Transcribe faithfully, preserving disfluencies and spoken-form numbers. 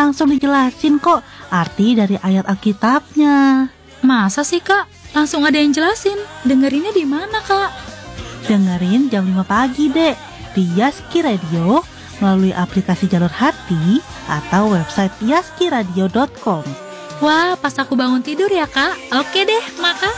langsung dijelasin kok arti dari ayat Alkitabnya. Masa sih Kak? Langsung ada yang jelasin. Dengerinnya di mana Kak? Dengerin jam lima pagi dek di Yaski Radio melalui aplikasi Jalur Hati atau website yaski radio dot com. Wah, pas aku bangun tidur ya Kak. Oke deh, makasih.